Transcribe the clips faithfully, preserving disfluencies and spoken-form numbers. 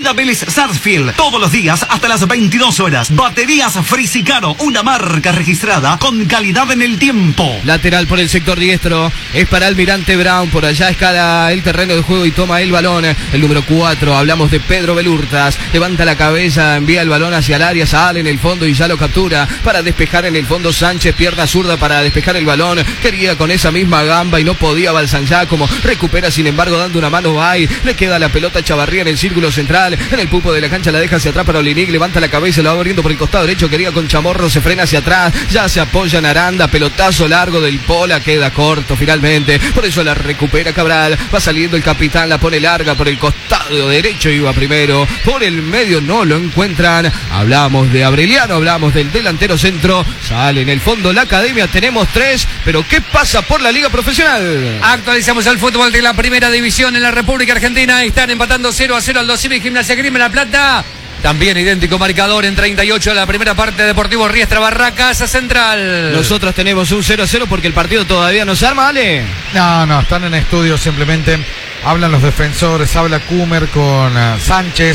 Avenida Vélez Sarsfield. Todos los días hasta las veintidós horas. Baterías Frisicaro, una marca registrada con calidad en el tiempo. Lateral por el sector diestro. Es para Almirante Brown. Por allá escala el terreno de juego y toma el balón. El número cuatro. Hablamos de Pedro Belurtas. Levanta la cabeza, envía el balón hacia el área. Sale en el fondo y ya lo captura. Para despejar en el fondo Sánchez. Pierna zurda para despejar el balón. Quería con esa misma gamba y no podía Balsan Giacomo. Recupera sin embargo dando una mano Bay. Le queda la pelota a Chavarría en el círculo central. En el pupo de la cancha la deja hacia atrás para Olinik. Levanta la cabeza, lo va abriendo por el costado derecho. Quería con Chamorro, se frena hacia atrás. Ya se apoya en Aranda. Pelotazo largo del Pola. Queda corto finalmente. Por eso la recupera Cabral. Va saliendo el capitán. La pone larga por el costado derecho. Iba primero. Por el medio no lo encuentran. Hablamos de Aureliano. Hablamos del delantero centro. Sale en el fondo la academia. Tenemos tres. Pero ¿qué pasa por la liga profesional? Actualizamos el fútbol de la primera división en la República Argentina. Están empatando cero a cero al Dosivi y Gimnasia Grima La Plata. También idéntico marcador en treinta y ocho de la primera parte. Deportivo Riestra Barracas Central. Nosotros tenemos un cero a cero porque el partido todavía no se arma, ¿Ale? No, no, están en estudio simplemente. Hablan los defensores, habla Kumer con uh, Sánchez,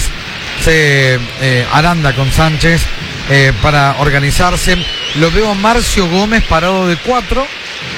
se, eh, Aranda con Sánchez eh, para organizarse. Lo veo a Marcio Gómez parado de cuatro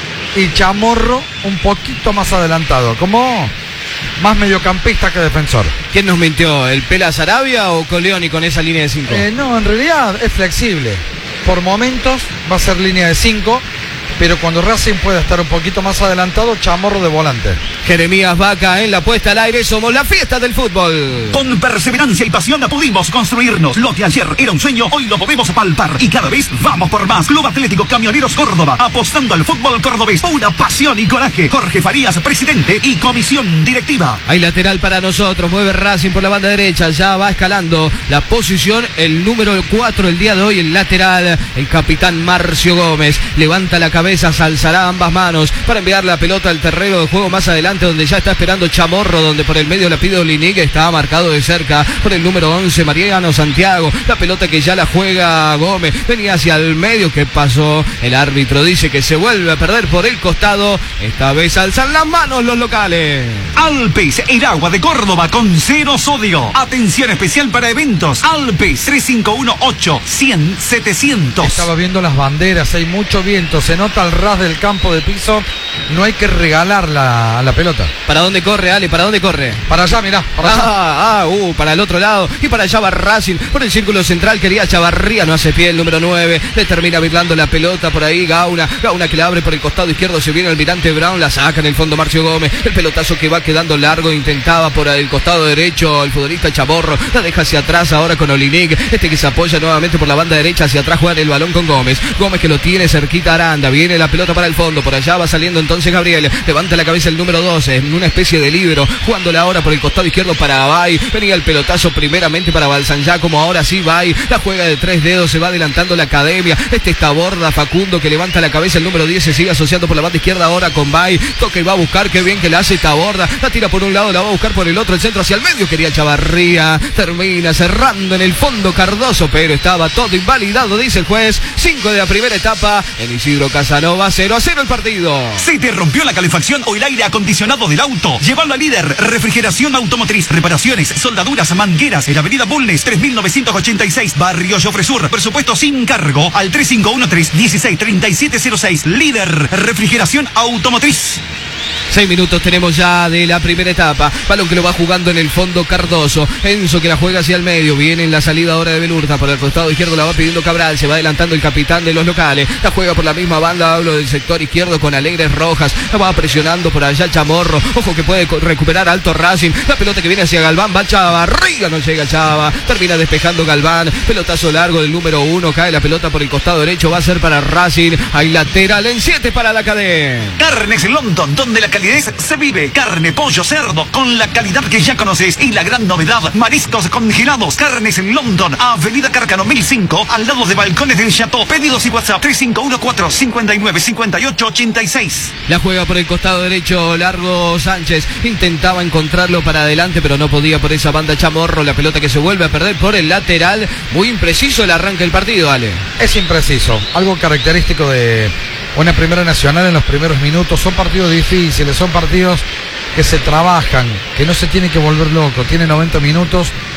y Chamorro un poquito más adelantado, como más mediocampista que defensor. ¿Quién nos mintió? ¿El Pela Sarabia o Coleoni con esa línea de cinco? Eh, no, en realidad es flexible. Por momentos va a ser línea de cinco, pero cuando Racing pueda estar un poquito más adelantado, Chamorro de volante. Jeremías Vaca en la puesta al aire. Somos la fiesta del fútbol. Con perseverancia y pasión pudimos construirnos. Lo que ayer era un sueño, hoy lo podemos palpar. Y cada vez vamos por más. Club Atlético Camioneros Córdoba, apostando al fútbol cordobés. Una pasión y coraje. Jorge Farías, presidente y comisión directiva. Hay lateral para nosotros. Mueve Racing por la banda derecha. Ya va escalando la posición. El número cuatro el día de hoy, el lateral. El capitán Marcio Gómez. Levanta la cabeza, se alzará ambas manos para enviar la pelota al terreno de juego más adelante, donde ya está esperando Chamorro, donde por el medio la pide Olinik, está marcado de cerca por el número once, Mariano Santiago. La pelota que ya la juega Gómez, venía hacia el medio. ¿Qué pasó? El árbitro dice que se vuelve a perder por el costado. Esta vez alzan las manos los locales. Alpes, el agua de Córdoba con cero sodio. Atención especial para eventos. Alpes, tres cinco uno ocho, cien, setecientos. Estaba viendo las banderas, hay mucho viento, se nota el ras del campo de piso. No hay que regalar la, la pelota. ¿Para dónde corre, Ale? ¿Para dónde corre? Para allá, mirá, para allá. Ah, ah, uh, para el otro lado. Y para allá va Racing. Por el círculo central quería Chavarría, no hace pie el número nueve. Le termina virlando la pelota por ahí Gauna. Gauna que la abre por el costado izquierdo. Se viene Almirante Brown, la saca en el fondo Marcio Gómez. El pelotazo que va quedando largo. Intentaba por el costado derecho el futbolista Chamorro. La deja hacia atrás ahora con Olinik. Este que se apoya nuevamente por la banda derecha. Hacia atrás juega el balón con Gómez. Gómez que lo tiene cerquita Aranda. Viene la pelota para el fondo. Por allá va saliendo entonces Gabriel. Levanta la cabeza el número doce. En una especie de libro. Jugándola ahora por el costado izquierdo para Bay. Venía el pelotazo primeramente para Balsan Giacomo. Ahora sí Bay. La juega de tres dedos. Se va adelantando la academia. Este está Borda. Facundo que levanta la cabeza. El número diez se sigue asociando por la banda izquierda ahora con Bay. Toca y va a buscar. Qué bien que la hace Taborda. La tira por un lado. La va a buscar por el otro. El centro hacia el medio. Quería Chavarría. Termina cerrando en el fondo Cardoso. Pero estaba todo invalidado, dice el juez. cinco de la primera etapa. En Isidro Casanova. cero a cero el partido. ¿Se te rompió la calefacción o el aire acondicionado del auto? Llévalo a Líder Refrigeración Automotriz. Reparaciones, soldaduras, mangueras. En la avenida Bulnes, tres mil novecientos ochenta y seis, Barrio Jofresur. Presupuesto sin cargo al tres cinco uno tres, dieciséis, treinta y siete cero seis. Líder Refrigeración Automotriz. Seis minutos tenemos ya de la primera etapa. Balón que lo va jugando en el fondo Cardoso. Enzo que la juega hacia el medio. Viene en la salida ahora de Belurta. Por el costado izquierdo la va pidiendo Cabral. Se va adelantando el capitán de los locales. La juega por la misma banda. Hablo del sector izquierdo con Alegres Rojas. La va presionando por allá Chamorro. Ojo que puede recuperar Alto Racing. La pelota que viene hacia Galván. Va Chavarría. No llega Chava. Termina despejando Galván. Pelotazo largo del número uno. Cae la pelota por el costado derecho. Va a ser para Racing. Hay lateral en siete para la cadena. Carnes London, donde la calidez se vive. Carne, pollo, cerdo, con la calidad que ya conoces. Y la gran novedad, mariscos congelados. Carnes London, Avenida Cárcano mil cinco, al lado de Balcones del Chateau. Pedidos y WhatsApp tres cinco uno cuatro, cinco nueve cinco ocho ocho seis. La juega por el costado derecho largo Sánchez. Intentaba encontrarlo para adelante, pero no podía por esa banda Chamorro. La pelota que se vuelve a perder por el lateral. Muy impreciso el arranque del partido, Ale. Es impreciso. Algo característico de una Primera Nacional en los primeros minutos. Son partidos difíciles, son partidos que se trabajan, que no se tiene que volver loco. Tiene noventa minutos